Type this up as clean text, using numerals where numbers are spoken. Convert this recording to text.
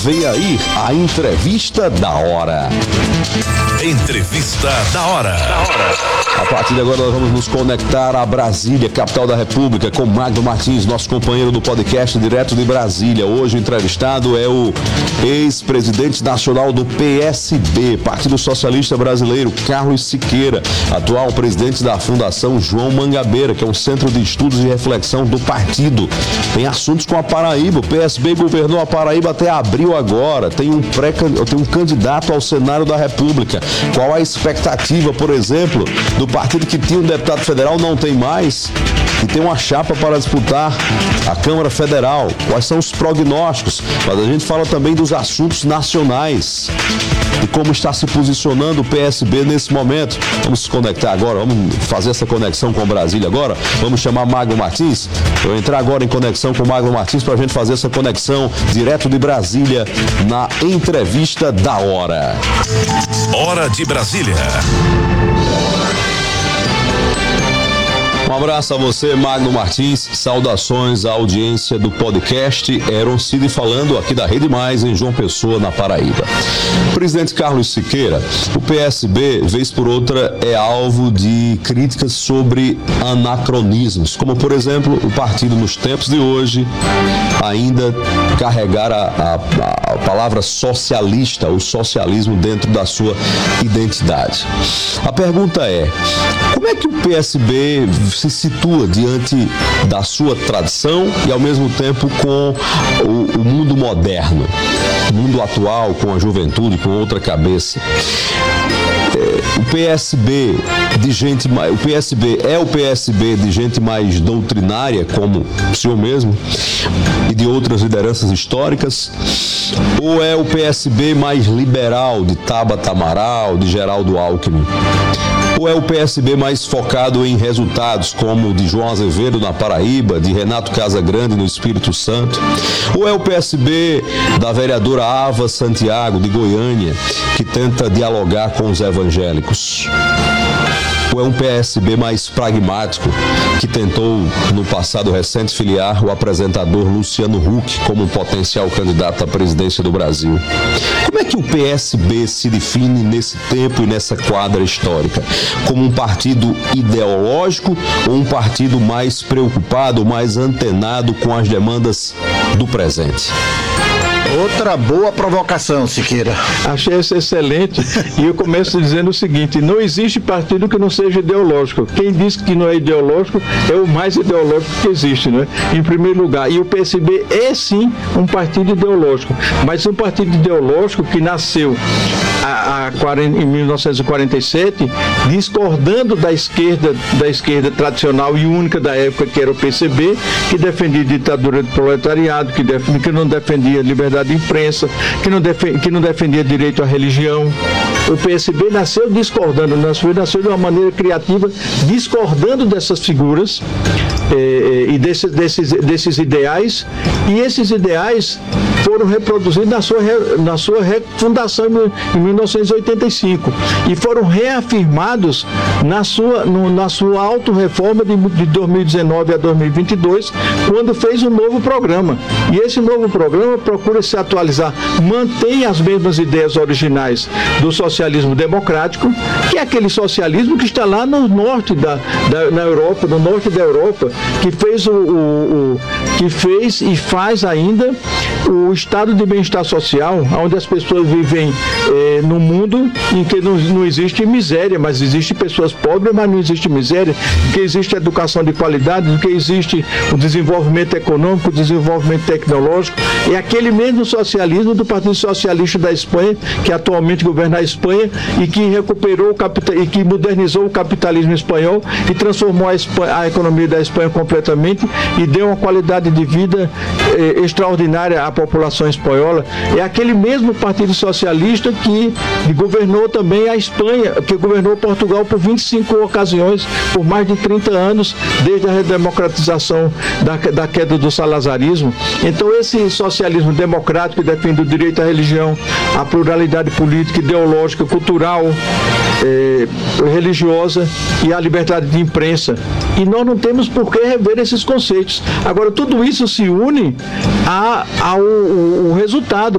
Vem aí a entrevista da hora. Entrevista da hora. A partir de agora nós vamos nos conectar a Brasília, capital da República, com Magno Martins, nosso companheiro do podcast direto de Brasília. Hoje o entrevistado é o ex-presidente nacional do PSB, Partido Socialista Brasileiro, Carlos Siqueira, atual presidente da Fundação João Mangabeira, que é um centro de estudos e reflexão do partido. Tem assuntos com a Paraíba, o PSB governou a Paraíba até abril agora, tem um candidato ao Senado da República. Qual a expectativa, por exemplo, do partido que tinha um deputado federal, não tem mais, e tem uma chapa para disputar a Câmara Federal? Quais são os prognósticos? Mas a gente fala também dos assuntos nacionais e como está se posicionando o PSB nesse momento. Vamos se conectar agora, vamos fazer essa conexão com Brasília agora. Vamos chamar Magno Martins. Eu vou entrar agora em conexão com o Magno Martins para a gente fazer essa conexão direto de Brasília na entrevista da hora. Hora de Brasília. Um abraço a você, Magno Martins. Saudações à audiência do podcast Eron Cid falando aqui da Rede Mais em João Pessoa, na Paraíba. Presidente Carlos Siqueira, o PSB, vez por outra, é alvo de críticas sobre anacronismos, como, por exemplo, o partido nos tempos de hoje ainda carregar a palavra socialista, o socialismo dentro da sua identidade. A pergunta é: como é que o PSB se situa diante da sua tradição e ao mesmo tempo com o mundo moderno, o mundo atual, com a juventude, com outra cabeça? O PSB é o PSB de gente mais doutrinária, como o senhor mesmo, e de outras lideranças históricas? Ou é o PSB mais liberal, de Tabata Amaral, de Geraldo Alckmin? Ou é o PSB mais focado em resultados, como o de João Azevedo na Paraíba, de Renato Casagrande no Espírito Santo? Ou é o PSB da vereadora Ava Santiago, de Goiânia, que tenta dialogar com os evangélicos? Ou é um PSB mais pragmático, que tentou, no passado recente, filiar o apresentador Luciano Huck como um potencial candidato à presidência do Brasil? Como é que o PSB se define nesse tempo e nessa quadra histórica? Como um partido ideológico ou um partido mais preocupado, mais antenado com as demandas do presente? Outra boa provocação, Siqueira. Achei isso excelente. E eu começo dizendo o seguinte: não existe partido que não seja ideológico. Quem diz que não é ideológico é o mais ideológico que existe, né? Em primeiro lugar. E o PSB é sim um partido ideológico, mas um partido ideológico que nasceu em 1947, discordando da esquerda tradicional e única da época, que era o PCB, que defendia ditadura do proletariado, que não defendia liberdade de imprensa, que não defendia direito à religião. O PSB nasceu discordando, nasceu de uma maneira criativa, discordando dessas figuras e desses ideais, e esses ideais foram reproduzidos na sua refundação em 1985 e foram reafirmados na sua autorreforma de 2019 a 2022, quando fez um novo programa. E esse novo programa procura se atualizar, mantém as mesmas ideias originais do socialismo democrático, que é aquele socialismo que está lá no norte na Europa, no norte da Europa, que fez e faz ainda o estado de bem-estar social, onde as pessoas vivem num mundo em que não existe miséria, mas existe pessoas pobres, mas não existe miséria, que existe educação de qualidade, que existe o desenvolvimento econômico, o desenvolvimento tecnológico. É aquele mesmo socialismo do Partido Socialista da Espanha, que atualmente governa a Espanha e que recuperou e que modernizou o capitalismo espanhol e transformou a economia da Espanha completamente e deu uma qualidade de vida extraordinária à população espanhola. É aquele mesmo Partido Socialista que governou também a Espanha, que governou Portugal por 25 ocasiões, por mais de 30 anos, desde a redemocratização da queda do salazarismo. Então, esse socialismo democrático que defende o direito à religião, a pluralidade política, ideológica, cultural, religiosa e a liberdade de imprensa. E nós não temos por que rever esses conceitos. Agora, tudo isso se une ao resultado.